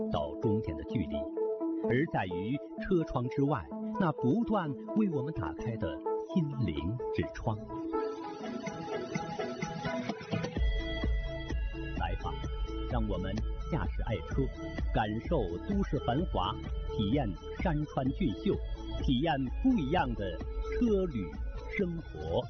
到终点的距离，而在于车窗之外那不断为我们打开的心灵之窗。来吧，让我们驾驶爱车，感受都市繁华，体验山川俊秀，体验不一样的车旅生活。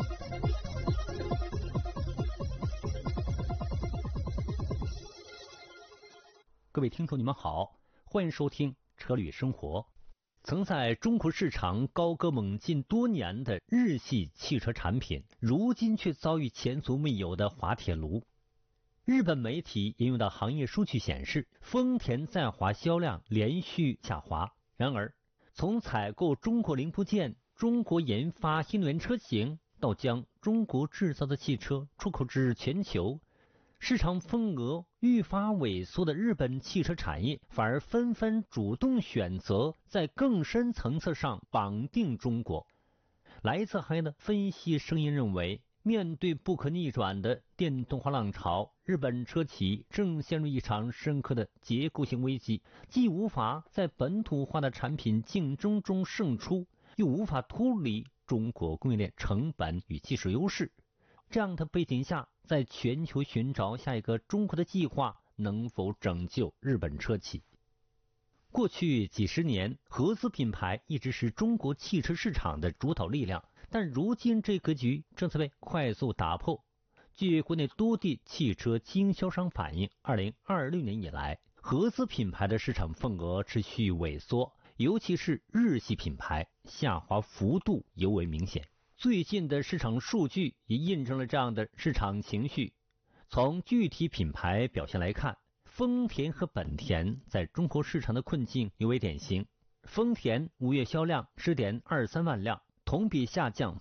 各位听众，你们好，欢迎收听车旅生活。曾在中国市场高歌猛进多年的日系汽车产品，如今却遭遇前所未有的滑铁卢。日本媒体引用的行业数据显示，丰田在华销量连续下滑。然而，从采购中国零部件、中国研发新能源车型，到将中国制造的汽车出口至全球，市场份额愈发萎缩的日本汽车产业，反而纷纷主动选择在更深层次上绑定中国。来自行业的分析声音认为，面对不可逆转的电动化浪潮，日本车企正陷入一场深刻的结构性危机，既无法在本土化的产品竞争中胜出，又无法脱离中国供应链成本与技术优势。这样的背景下，在全球寻找下一个中国的计划能否拯救日本车企？过去几十年，合资品牌一直是中国汽车市场的主导力量，但如今这格局正在被快速打破。据国内多地汽车经销商反映，2026年以来，合资品牌的市场份额持续萎缩，尤其是日系品牌下滑幅度尤为明显。最近的市场数据也印证了这样的市场情绪。从具体品牌表现来看，丰田和本田在中国市场的困境尤为典型。丰田5月销量 10.23 万辆，同比下降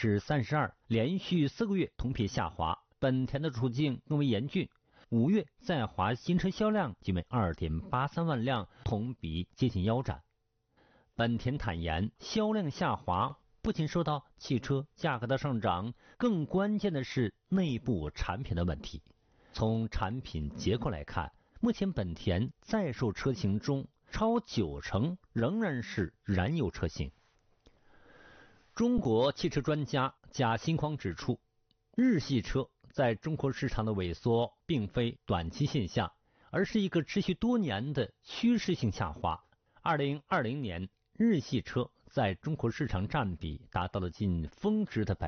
32%， 连续4个月同比下滑。本田的处境更为严峻，5月在华新车销量仅为 2.83 万辆，同比接近腰斩。本田坦言，销量下滑不仅受到汽车价格的上涨，更关键的是内部产品的问题。从产品结构来看，目前本田在售车型中超90%仍然是燃油车型。中国汽车专家贾新匡指出，日系车在中国市场的萎缩并非短期现象，而是一个持续多年的趋势性下滑。2020年，日系车在中国市场占比达到了近峰值的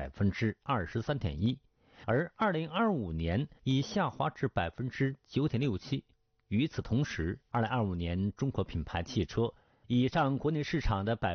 23.1%， 而2025年已下滑至 9.67%。 与此同时，2025年中国品牌汽车已占国内市场的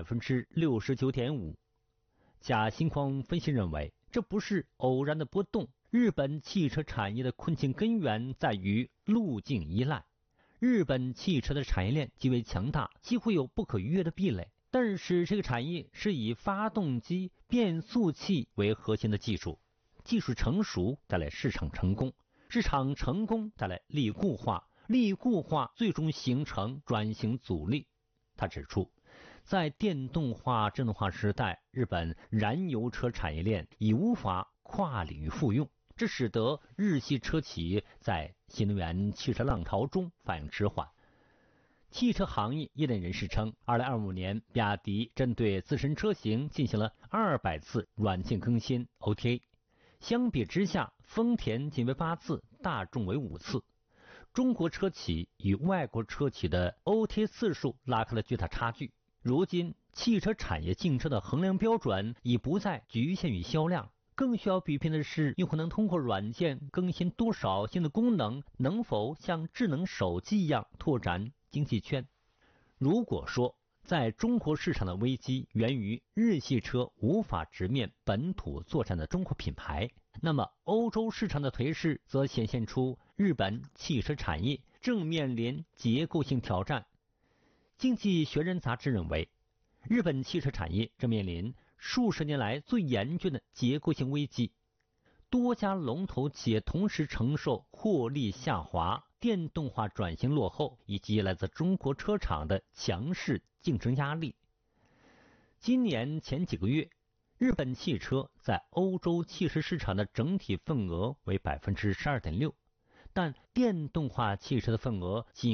69.5%。 贾新匡分析认为，这不是偶然的波动，日本汽车产业的困境根源在于路径依赖。日本汽车的产业链极为强大，几乎有不可逾越的壁垒，但是这个产业是以发动机、变速器为核心的技术，技术成熟带来市场成功，市场成功带来利固化，利固化最终形成转型阻力。他指出，在电动化、智能化时代，日本燃油车产业链已无法跨领域复用，这使得日系车企在新能源汽车浪潮中反应迟缓。汽车行业业内人士称，2025年比亚迪针对自身车型进行了200次软件更新 OTA， 相比之下，丰田仅为8次，大众为5次。中国车企与外国车企的 OTA 次数拉开了巨大差距。如今，汽车产业竞争的衡量标准已不再局限于销量，更需要比拼的是用户能通过软件更新多少新的功能，能否像智能手机一样拓展经济圈。如果说在中国市场的危机源于日系车无法直面本土作战的中国品牌，那么欧洲市场的颓势则显现出日本汽车产业正面临结构性挑战。经济学人杂志认为，日本汽车产业正面临数十年来最严峻的结构性危机，多家龙头企业同时承受获利下滑、电动化转型落后以及来自中国车厂的强势竞争压力。今年前几个月，日本汽车在欧洲汽车市场的整体份额为 12.6%， 但电动化汽车的份额仅